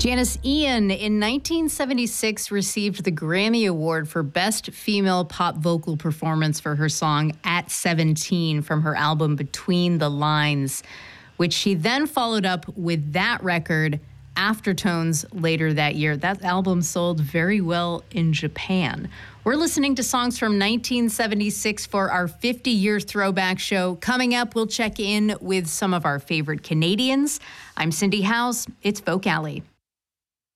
Janis Ian, in 1976, received the Grammy Award for Best Female Pop Vocal Performance for her song At 17 from her album Between the Lines, which she then followed up with that record, Aftertones, later that year. That album sold very well in Japan. We're listening to songs from 1976 for our 50-year throwback show. Coming up, we'll check in with some of our favorite Canadians. I'm Cindy House. It's Folk Alley.